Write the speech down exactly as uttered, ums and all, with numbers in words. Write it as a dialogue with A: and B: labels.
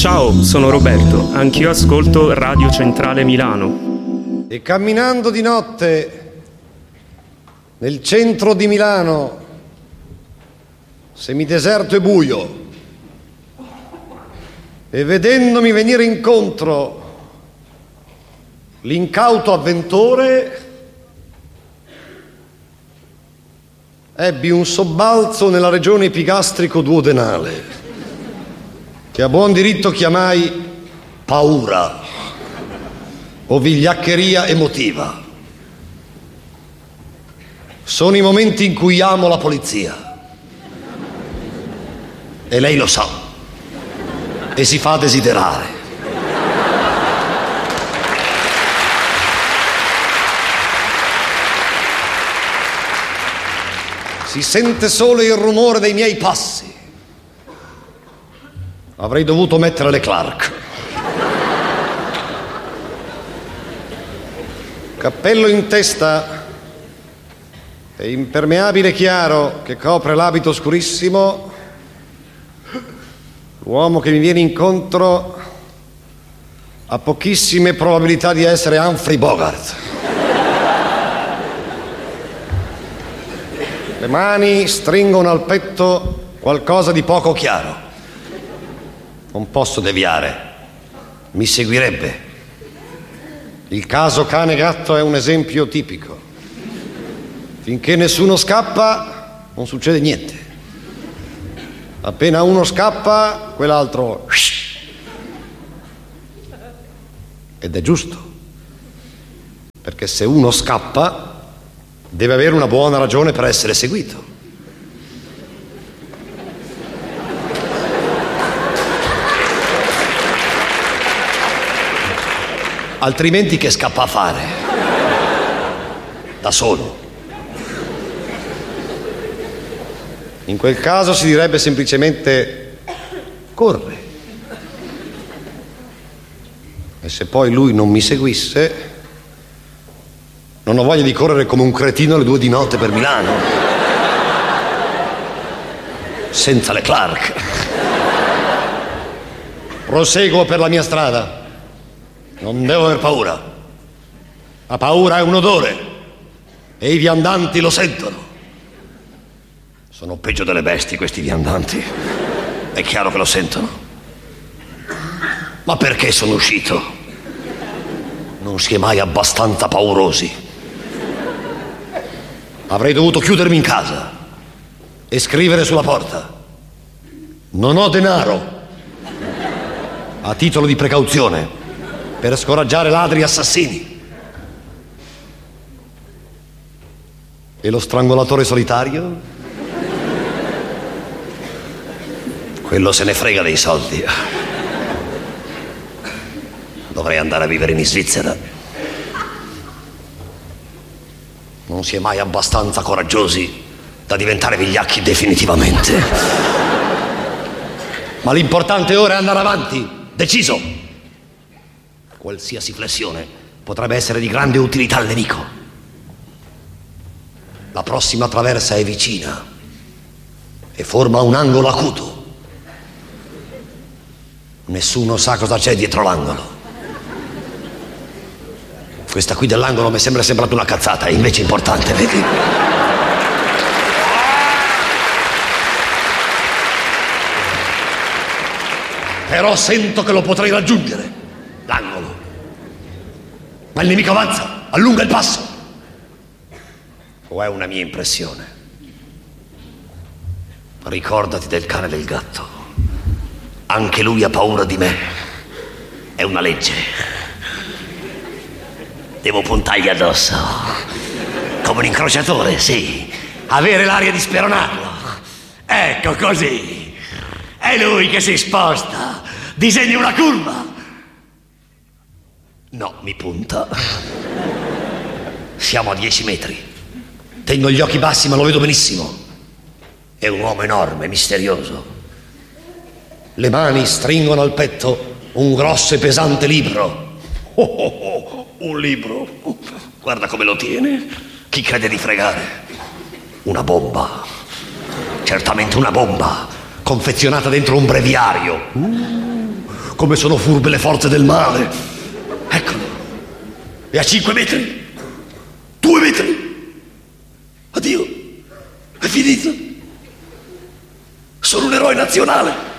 A: Ciao, sono Roberto, anch'io ascolto Radio Centrale Milano.
B: E camminando di notte nel centro di Milano, semideserto e buio, e vedendomi venire incontro l'incauto avventore, ebbi un sobbalzo nella regione epigastrico-duodenale, che a buon diritto chiamai paura o vigliaccheria emotiva. Sono i momenti in cui amo la polizia, e lei lo sa, e si fa desiderare. Si sente solo il rumore dei miei passi. Avrei dovuto mettere le Clark. Cappello in testa e impermeabile chiaro che copre l'abito scurissimo, l'uomo che mi viene incontro ha pochissime probabilità di essere Humphrey Bogart. Le mani stringono al petto qualcosa di poco chiaro. Non posso deviare, mi seguirebbe. Il caso cane gatto è un esempio tipico. Finché nessuno scappa, non succede niente. Appena uno scappa, quell'altro... Ed è giusto, perché se uno scappa, deve avere una buona ragione per essere seguito. Altrimenti che scappa a fare? Da solo. In quel caso si direbbe semplicemente corre. E se poi lui non mi seguisse, non ho voglia di correre come un cretino alle due di notte per Milano, senza le Clark. Proseguo per la mia strada. Non devo aver paura. La paura è un odore e i viandanti lo sentono. Sono peggio delle bestie questi viandanti. È chiaro che lo sentono. Ma perché sono uscito? Non si è mai abbastanza paurosi. Avrei dovuto chiudermi in casa e scrivere sulla porta: non ho denaro, a titolo di precauzione, per scoraggiare ladri e assassini. E lo strangolatore solitario? Quello se ne frega dei soldi. Dovrei andare a vivere in Svizzera. Non si è mai abbastanza coraggiosi da diventare vigliacchi definitivamente. Ma l'importante ora è andare avanti, deciso. Qualsiasi flessione potrebbe essere di grande utilità al nemico. La prossima traversa è vicina e forma un angolo acuto. Nessuno sa cosa c'è dietro l'angolo. Questa qui dell'angolo mi sembra sembrata una cazzata, è invece importante, vedi? Però sento che lo potrei raggiungere, l'angolo. Ma il nemico avanza, allunga il passo. O è una mia impressione? Ricordati del cane e del gatto. Anche lui ha paura di me. È una legge. Devo puntargli addosso. Come un incrociatore, sì. Avere l'aria di speronarlo. Ecco così. È lui che si sposta. Disegna una curva. No, mi punta. Siamo a dieci metri. Tengo gli occhi bassi ma lo vedo benissimo. È un uomo enorme, misterioso. Le mani stringono al petto un grosso e pesante libro. Oh, oh, oh, un libro. Guarda come lo tiene. Chi crede di fregare? Una bomba. Certamente una bomba, confezionata dentro un breviario. Uh, come sono furbe le forze del male. Eccolo. E a cinque metri, due metri. Addio, è finito. Sono un eroe nazionale.